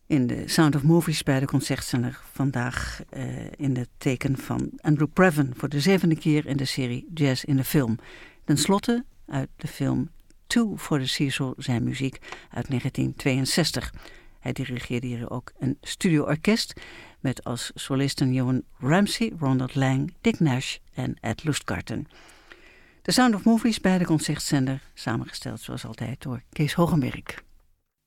In de Sound of Movies bij de Concertzender vandaag in het teken van Andrew Previn voor de 7e keer in de serie Jazz in de Film. Ten slotte uit de film Two for the Cecil zijn muziek uit 1962. Hij dirigeerde hier ook een studioorkest met als solisten Joan Ramsey, Ronald Lang, Dick Nash en Ed Lustgarten. De Sound of Movies bij de Concertzender, samengesteld zoals altijd door Kees Hogenberg.